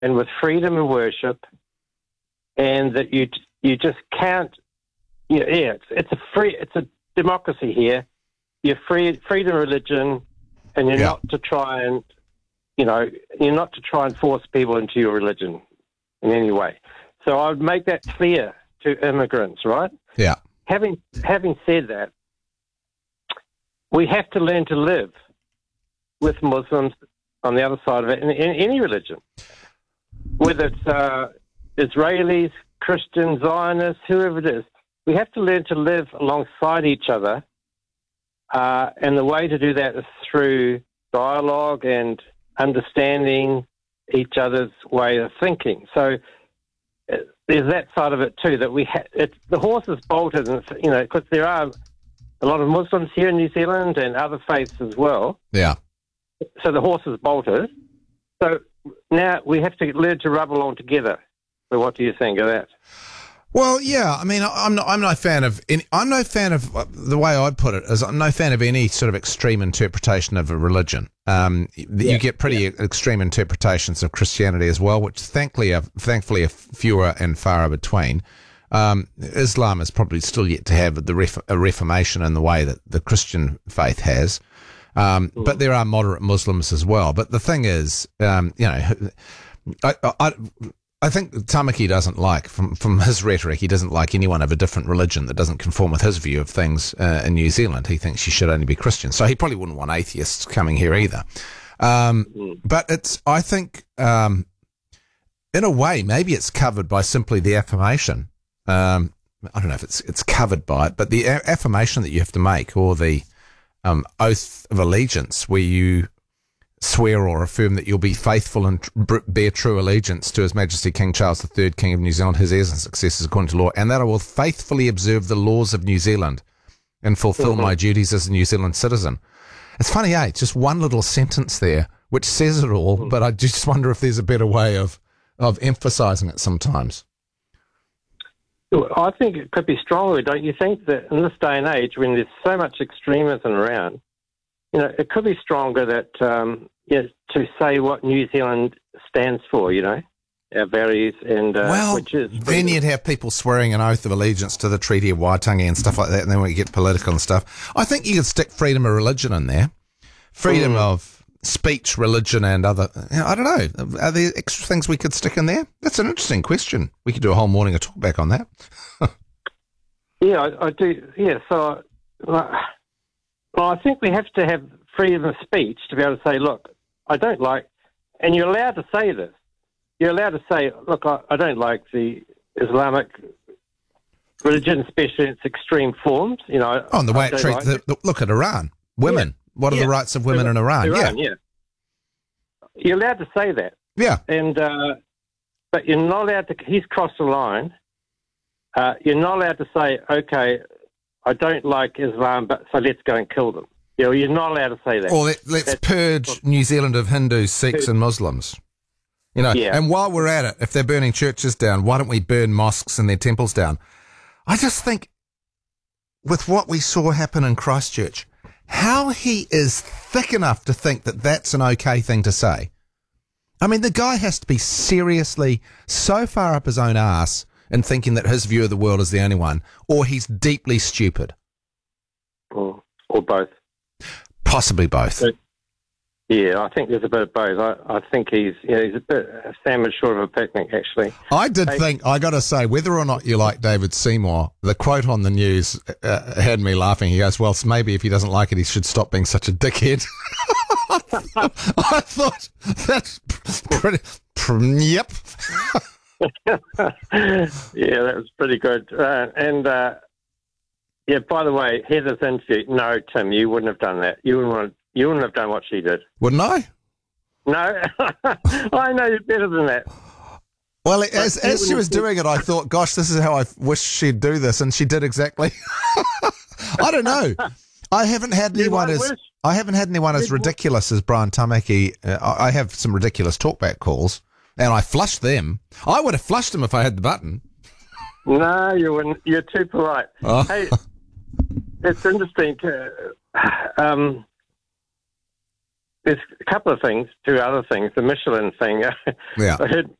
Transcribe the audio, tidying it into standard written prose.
and with freedom of worship, and that you just can't. It's a democracy here. You're freedom of religion, and you're not to try and force people into your religion in any way. So I would make that clear to immigrants, right? Yeah. Having said that, we have to learn to live with Muslims on the other side of it in any religion, whether it's Israelis, Christians, Zionists, whoever it is. We have to learn to live alongside each other, and the way to do that is through dialogue and understanding each other's way of thinking. So there's that side of it too, that the horse is bolted, and because there are a lot of Muslims here in New Zealand and other faiths as well. Yeah. So the horse is bolted. So now we have to learn to rub along together. So what do you think of that? Well, yeah. I mean, I'm no fan of the way I'd put it is I'm no fan of any sort of extreme interpretation of a religion. You get pretty extreme interpretations of Christianity as well, which thankfully are fewer and far between. Islam is probably still yet to have a reformation in the way that the Christian faith has. But there are moderate Muslims as well. But the thing is, I think Tamaki doesn't like, from his rhetoric, he doesn't like anyone of a different religion that doesn't conform with his view of things in New Zealand. He thinks you should only be Christian. So he probably wouldn't want atheists coming here either. But I think, in a way, maybe it's covered by simply the affirmation. I don't know if it's covered by it, but the affirmation that you have to make, or the oath of allegiance, where you swear or affirm that you'll be faithful and bear true allegiance to His Majesty King Charles III, King of New Zealand, his heirs and successors according to law, and that I will faithfully observe the laws of New Zealand and fulfil my duties as a New Zealand citizen. It's funny, just one little sentence there, which says it all, but I just wonder if there's a better way of emphasising it sometimes. I think it could be stronger, don't you think, that in this day and age, when there's so much extremism around, it could be stronger that to say what New Zealand stands for, our values, and which is then you'd have people swearing an oath of allegiance to the Treaty of Waitangi and stuff like that, and then we get political and stuff. I think you could stick freedom of religion in there, freedom of speech, religion, and other. I don't know. Are there extra things we could stick in there? That's an interesting question. We could do a whole morning of talk back on that. Yeah, I do. Yeah, so. Well, I think we have to have freedom of speech to be able to say, look, I don't like, and you're allowed to say this. You're allowed to say, look, I don't like the Islamic religion, especially in its extreme forms. On the way it treats, look at Iran, women. Yeah. What are the rights of women in Iran? Yeah. You're allowed to say that. Yeah. And but you're not allowed to. He's crossed the line. You're not allowed to say, okay, I don't like Islam, but so let's go and kill them. You're not allowed to say that. Or let's purge New Zealand of Hindus, Sikhs, and Muslims. And while we're at it, if they're burning churches down, why don't we burn mosques and their temples down? I just think, with what we saw happen in Christchurch, how he is thick enough to think that that's an okay thing to say. I mean, the guy has to be seriously so far up his own arse in thinking that his view of the world is the only one, or he's deeply stupid. Or both. Possibly both. Yeah, I think there's a bit of both. I think he's a bit a sandwich short of a picnic, actually. I think, I got to say, whether or not you like David Seymour, the quote on the news had me laughing. He goes, well, maybe if he doesn't like it, he should stop being such a dickhead. I thought, that's pretty, yep. Yeah, that was pretty good. By the way, Heather's interview. No, Tim, you wouldn't have done that. You wouldn't have done what she did. Wouldn't I? No, I know you better than that. Well, as she was doing it, I thought, gosh, this is how I wish she'd do this, and she did exactly. I don't know. I haven't had anyone as ridiculous as Brian Tamaki. I have some ridiculous talkback calls, and I flushed them. I would have flushed them if I had the button. No, you wouldn't. You're too polite. Oh. Hey, it's interesting. there's a couple of things, two other things. The Michelin thing. Yeah. I heard